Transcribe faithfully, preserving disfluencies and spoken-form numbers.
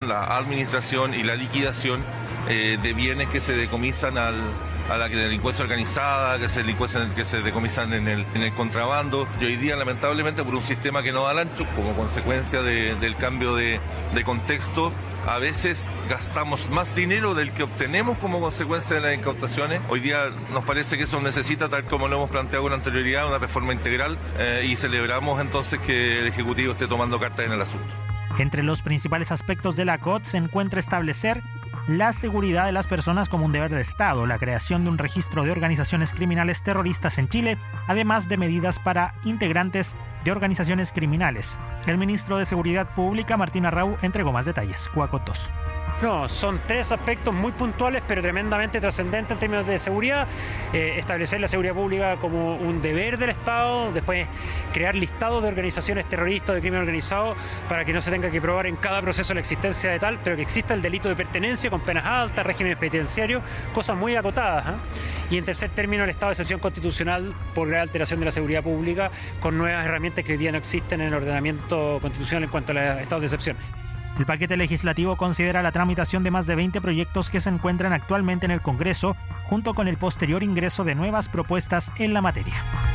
la administración y la liquidación eh, de bienes que se decomisan al, a la delincuencia organizada, que se, delincuencia, que se decomisan en el, en el contrabando. Y hoy día, lamentablemente, por un sistema que no da al ancho, como consecuencia de, del cambio de, de contexto, a veces gastamos más dinero del que obtenemos como consecuencia de las incautaciones. Hoy día nos parece que eso necesita, tal como lo hemos planteado con anterioridad, una reforma integral eh, y celebramos entonces que el Ejecutivo esté tomando cartas en el asunto. Entre los principales aspectos de la C O T se encuentra establecer la seguridad de las personas como un deber de Estado, la creación de un registro de organizaciones criminales terroristas en Chile, además de medidas para integrantes de organizaciones criminales. El ministro de Seguridad Pública, Martín Arrau, entregó más detalles. Cuaco dos. No, son tres aspectos muy puntuales, pero tremendamente trascendentes en términos de seguridad. Eh, establecer la seguridad pública como un deber del Estado, después crear listados de organizaciones terroristas de crimen organizado para que no se tenga que probar en cada proceso la existencia de tal, pero que exista el delito de pertenencia con penas altas, régimen penitenciario, cosas muy acotadas, ¿eh? Y en tercer término, el estado de excepción constitucional por grave alteración de la seguridad pública, con nuevas herramientas que hoy día no existen en el ordenamiento constitucional en cuanto a estados de excepción. El paquete legislativo considera la tramitación de más de veinte proyectos que se encuentran actualmente en el Congreso, junto con el posterior ingreso de nuevas propuestas en la materia.